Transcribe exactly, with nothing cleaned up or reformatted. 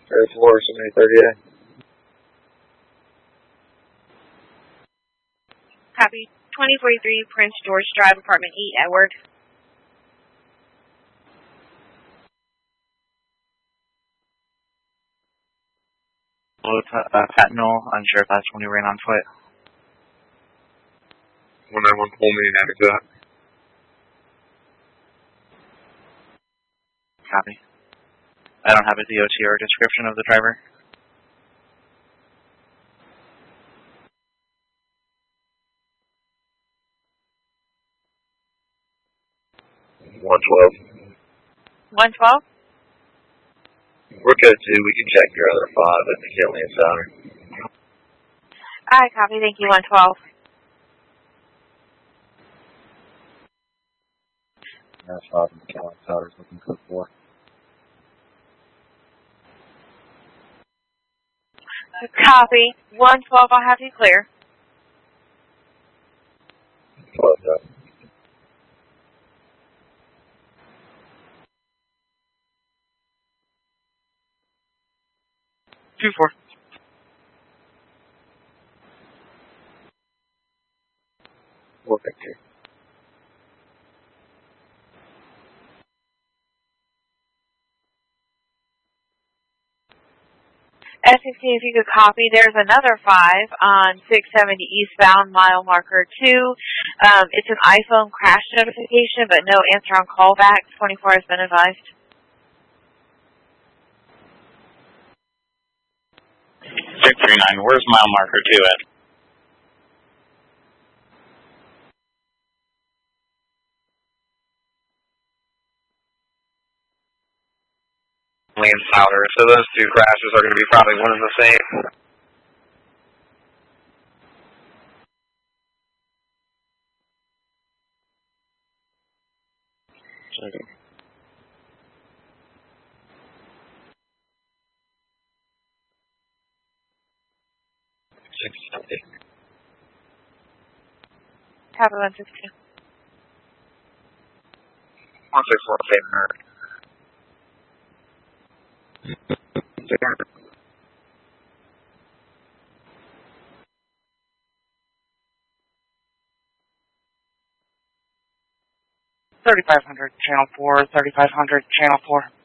thirty-four, somebody thirty-eight. Copy. twenty forty-three Prince George Drive, Apartment E, Edward. Uh, fentanyl, unsure if that's when you ran on foot. one nine one, pull me, and exact. Copy. I don't have a D O T or a description of the driver. one twelve. one twelve? We're good, too. We can check your other five, but it's only a sounder. Alright, copy. Thank you, one twelve. That's five and Cadillac Powder's looking code four. Copy. one twelve, I'll have you clear. twelve, yeah. two four. We're good, too. S sixteen, if you could copy, there's another five on six seventy eastbound, mile marker two. Um, it's an iPhone crash notification, but no answer on callback. twenty-four has been advised. six three nine, where's mile marker two at? And Powder, so those two crashes are going to be probably one and the same. Okay. six seventy. Copy one sixteen. one six one, same nerd. thirty-five hundred, channel four, thirty-five hundred, channel four.